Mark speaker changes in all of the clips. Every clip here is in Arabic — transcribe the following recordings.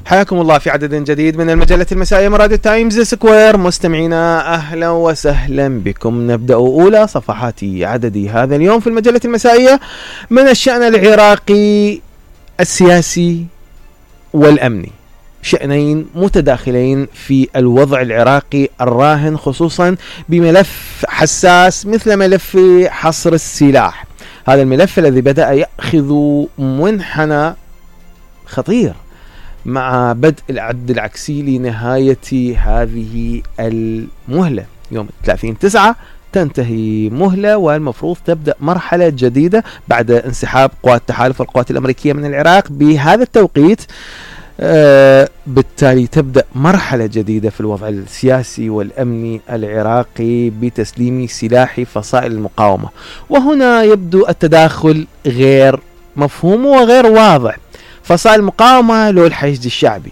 Speaker 1: حياكم الله في عدد جديد من المجلة المسائية من راديو تايمز سكوير. مستمعينا أهلا وسهلا بكم. نبدأ أولى صفحات عدد هذا اليوم في المجلة المسائية من الشأن العراقي السياسي والأمني، شأنين متداخلين في الوضع العراقي الراهن، خصوصا بملف حساس مثل ملف حصر السلاح. هذا الملف الذي بدأ يأخذ منحنى خطير مع بدء العد العكسي لنهاية هذه المهلة. يوم 30/9 تنتهي مهلة، والمفروض تبدأ مرحلة جديدة بعد انسحاب قوات التحالف والقوات الأمريكية من العراق بهذا التوقيت. بالتالي تبدأ مرحلة جديدة في الوضع السياسي والأمني العراقي بتسليم سلاح فصائل المقاومة، وهنا يبدو التداخل غير مفهوم وغير واضح. فصائل المقاومة لو الحشد الشعبي،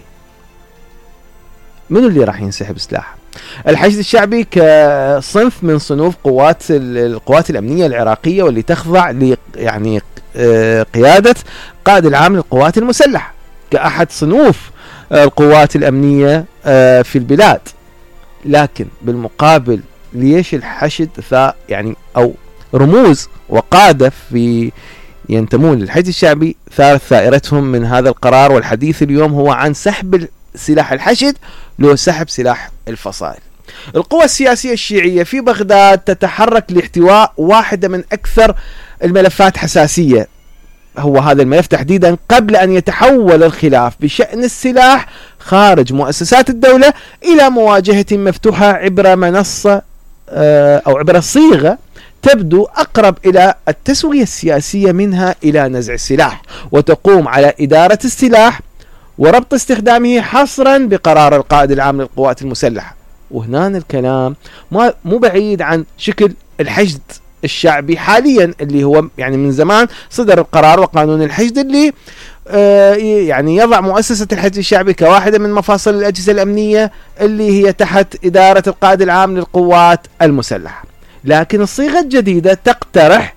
Speaker 1: منو اللي راح ينسحب سلاح؟ الحشد الشعبي كصنف من صنوف القوات الأمنية العراقية، واللي تخضع يعني قيادة قائد العام للقوات المسلحة كأحد صنوف القوات الأمنية في البلاد. لكن بالمقابل ليش الحشد يعني أو رموز وقادة في ينتمون للحشد الشعبي ثارت ثائرتهم من هذا القرار، والحديث اليوم هو عن سحب سلاح الحشد لو سحب سلاح الفصائل. القوى السياسية الشيعية في بغداد تتحرك لاحتواء واحدة من أكثر الملفات حساسية، هو هذا الملف تحديدا، قبل أن يتحول الخلاف بشأن السلاح خارج مؤسسات الدولة إلى مواجهة مفتوحة عبر منصة أو عبر صيغة تبدو أقرب إلى التسوية السياسية منها إلى نزع السلاح، وتقوم على إدارة السلاح وربط استخدامه حصرا بقرار القائد العام للقوات المسلحة. وهنا الكلام مو بعيد عن شكل الحشد الشعبي حاليا، اللي هو يعني من زمان صدر القرار وقانون الحشد اللي يعني يضع مؤسسة الحشد الشعبي كواحدة من مفاصل الأجهزة الأمنية اللي هي تحت إدارة القائد العام للقوات المسلحة. لكن الصيغة الجديدة تقترح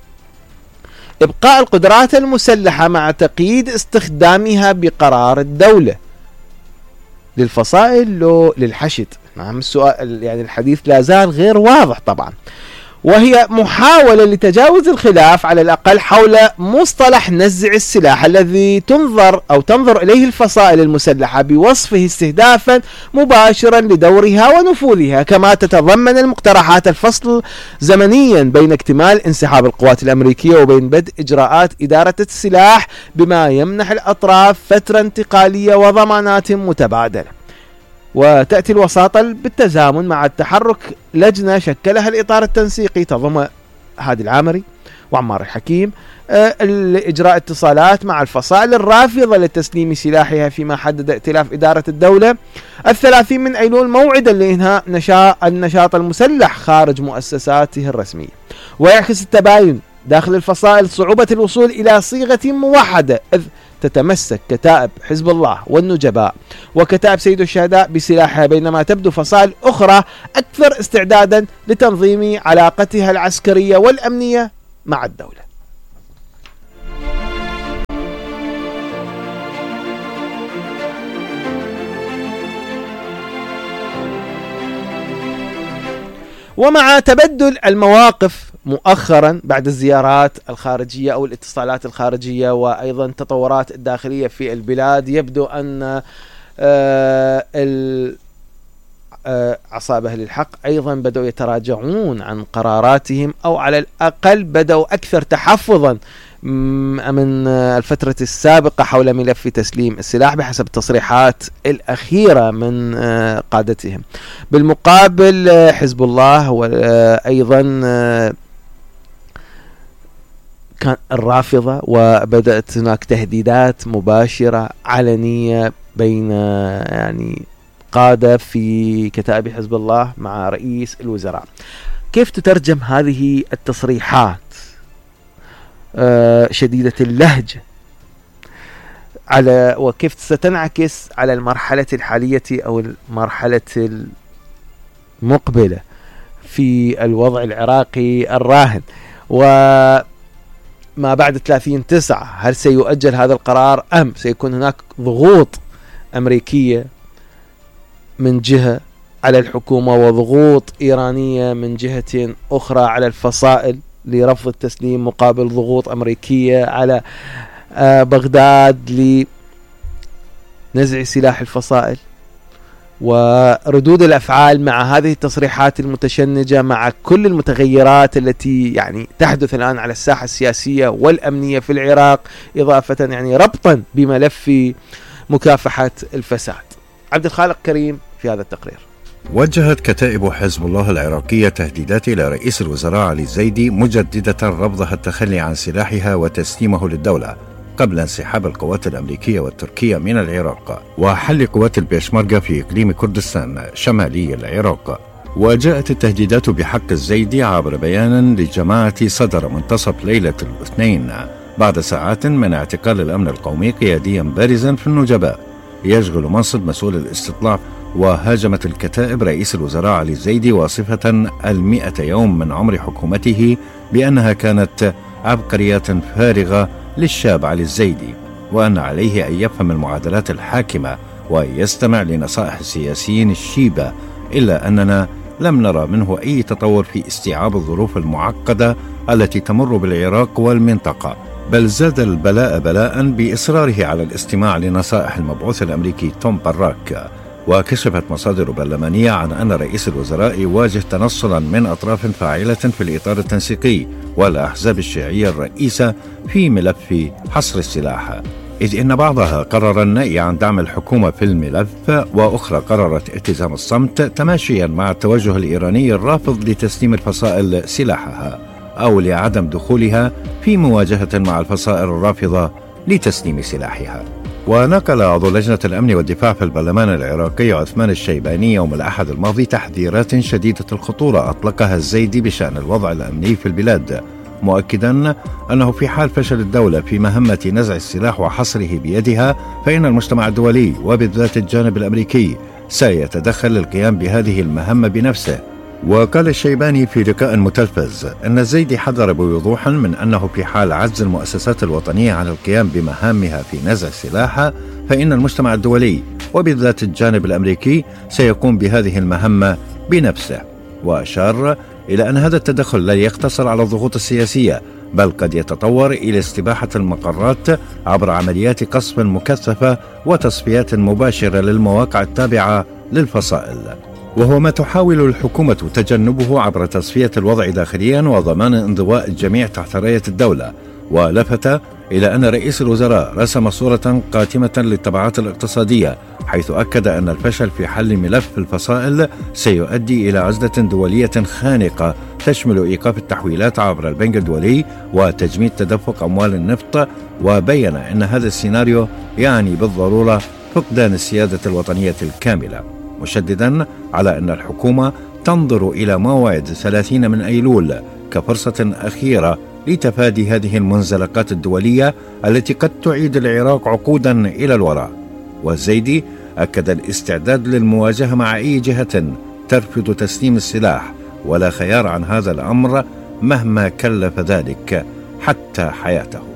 Speaker 1: إبقاء القدرات المسلحة مع تقييد استخدامها بقرار الدولة للفصائل لو للحشد. نعم، السؤال يعني الحديث لا زال غير واضح طبعا، وهي محاولة لتجاوز الخلاف على الأقل حول مصطلح نزع السلاح الذي تنظر إليه الفصائل المسلحة بوصفه استهدافا مباشرا لدورها ونفوذها، كما تتضمن المقترحات الفصل زمنيا بين اكتمال انسحاب القوات الأمريكية وبين بدء إجراءات إدارة السلاح، بما يمنح الأطراف فترة انتقالية وضمانات متبادلة. وتأتي الوساطة بالتزامن مع التحرك لجنة شكلها الإطار التنسيقي تضم هادي العامري وعمار الحكيم لإجراء اتصالات مع الفصائل الرافضة لتسليم سلاحها، فيما حدد ائتلاف إدارة الدولة 30 من أيلول موعدا لإنهاء النشاط المسلح خارج مؤسساته الرسمية. ويعكس التباين داخل الفصائل صعوبة الوصول إلى صيغة موحدة، إذ تتمسك كتائب حزب الله والنجباء وكتائب سيد الشهداء بسلاحها، بينما تبدو فصائل أخرى أكثر استعدادا لتنظيم علاقتها العسكرية والأمنية مع الدولة. ومع تبدل المواقف مؤخرا بعد الزيارات الخارجية أو الاتصالات الخارجية وأيضا تطورات الداخلية في البلاد، يبدو أن عصابة أهل الحق أيضا بدأوا يتراجعون عن قراراتهم، أو على الأقل بدأوا أكثر تحفظا من الفترة السابقة حول ملف تسليم السلاح بحسب التصريحات الأخيرة من قادتهم. بالمقابل حزب الله وأيضا كان الرافضة، وبدأت هناك تهديدات مباشرة علنية بين يعني قادة في كتائب حزب الله مع رئيس الوزراء. كيف تترجم هذه التصريحات شديدة اللهجة وكيف ستنعكس على المرحلة الحالية أو المرحلة المقبلة في الوضع العراقي الراهن؟ وما بعد 30/9 هل سيؤجل هذا القرار أم سيكون هناك ضغوط أمريكية من جهة على الحكومة، وضغوط إيرانية من جهة أخرى على الفصائل لرفض التسليم مقابل ضغوط أمريكية على بغداد لنزع سلاح الفصائل. وردود الأفعال مع هذه التصريحات المتشنجة، مع كل المتغيرات التي يعني تحدث الآن على الساحة السياسية والأمنية في العراق، إضافة يعني ربطا بملف مكافحة الفساد. عبد الخالق كريم في هذا التقرير.
Speaker 2: وجهت كتائب حزب الله العراقية تهديدات إلى رئيس الوزراء علي الزيدي، مجددة رفضها التخلي عن سلاحها وتسليمه للدولة قبل انسحاب القوات الأمريكية والتركية من العراق وحل قوات البيشمركة في إقليم كردستان شمالي العراق. وجاءت التهديدات بحق الزيدي عبر بيان للجماعة صدر منتصف ليلة الاثنين بعد ساعات من اعتقال الأمن القومي قياديا بارزا في النجباء يشغل منصب مسؤول الاستطلاع. وهاجمت الكتائب رئيس الوزراء علي الزيدي واصفة 100 يوم من عمر حكومته بأنها كانت عبقريات فارغة للشاب علي الزيدي، وأن عليه أن يفهم المعادلات الحاكمة ويستمع لنصائح السياسيين الشيبة، إلا أننا لم نرى منه أي تطور في استيعاب الظروف المعقدة التي تمر بالعراق والمنطقة، بل زاد البلاء بلاء بإصراره على الاستماع لنصائح المبعوث الأمريكي توم باراك. وكشفت مصادر برلمانية عن أن رئيس الوزراء يواجه تنصلا من أطراف فاعلة في الإطار التنسيقي والأحزاب الشيعية الرئيسة في ملف حصر السلاح، إذ إن بعضها قرر النأي عن دعم الحكومة في الملف، وأخرى قررت التزام الصمت تماشيا مع التوجه الإيراني الرافض لتسليم الفصائل سلاحها أو لعدم دخولها في مواجهة مع الفصائل الرافضة لتسليم سلاحها. ونقل عضو لجنة الأمن والدفاع في البرلمان العراقي عثمان الشيباني يوم الأحد الماضي تحذيرات شديدة الخطورة أطلقها الزيدي بشأن الوضع الأمني في البلاد، مؤكدا أنه في حال فشل الدولة في مهمة نزع السلاح وحصره بيدها فإن المجتمع الدولي وبالذات الجانب الأمريكي سيتدخل للقيام بهذه المهمة بنفسه. وقال الشيباني في لقاء متلفز أن الزيدي حذر بوضوح من أنه في حال عجز المؤسسات الوطنية عن القيام بمهامها في نزع السلاح فإن المجتمع الدولي وبالذات الجانب الأمريكي سيقوم بهذه المهمة بنفسه. وأشار إلى أن هذا التدخل لا يقتصر على الضغوط السياسية، بل قد يتطور إلى استباحة المقرات عبر عمليات قصف مكثفة وتصفيات مباشرة للمواقع التابعة للفصائل، وهو ما تحاول الحكومة تجنبه عبر تصفية الوضع داخليا وضمان انضواء الجميع تحت راية الدولة. ولفت إلى أن رئيس الوزراء رسم صورة قاتمة للتبعات الاقتصادية، حيث أكد أن الفشل في حل ملف الفصائل سيؤدي إلى عزلة دولية خانقة تشمل إيقاف التحويلات عبر البنك الدولي وتجميد تدفق أموال النفط. وبين أن هذا السيناريو يعني بالضرورة فقدان السيادة الوطنية الكاملة، مشددا على أن الحكومة تنظر إلى موعد 30 من أيلول كفرصة أخيرة لتفادي هذه المنزلقات الدولية التي قد تعيد العراق عقودا إلى الوراء. والزيدي أكد الاستعداد للمواجهة مع أي جهة ترفض تسليم السلاح، ولا خيار عن هذا الأمر مهما كلف ذلك حتى حياته.